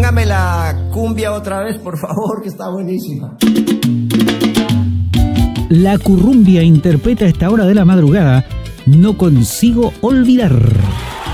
póngame la cumbia otra vez, por favor, que está buenísima. La currumbia interpreta a esta hora de la madrugada No consigo olvidar.